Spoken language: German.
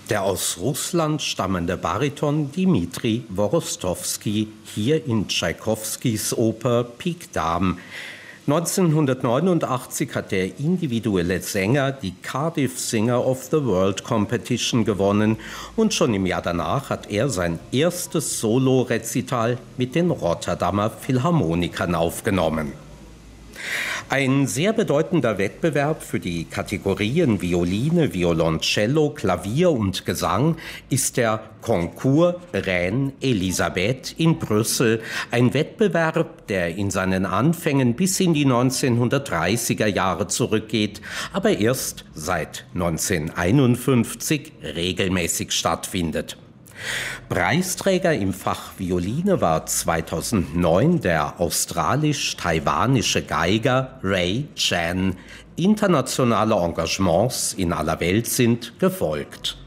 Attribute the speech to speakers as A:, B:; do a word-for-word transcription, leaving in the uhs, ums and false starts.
A: Der aus Russland stammende Bariton Dmitri Worostowski hier in Tschaikowskis Oper Pik Dame. neunzehnhundertneunundachtzig hat der individuelle Sänger die Cardiff Singer of the World Competition gewonnen und schon im Jahr danach hat er sein erstes Solo-Rezital mit den Rotterdamer Philharmonikern aufgenommen. Ein sehr bedeutender Wettbewerb für die Kategorien Violine, Violoncello, Klavier und Gesang ist der Concours Reine Elisabeth in Brüssel. Ein Wettbewerb, der in seinen Anfängen bis in die neunzehnhundertdreißiger Jahre zurückgeht, aber erst seit neunzehnhunderteinundfünfzig regelmäßig stattfindet. Preisträger im Fach Violine war zweitausendneun der australisch-taiwanische Geiger Ray Chan. Internationale Engagements in aller Welt sind gefolgt.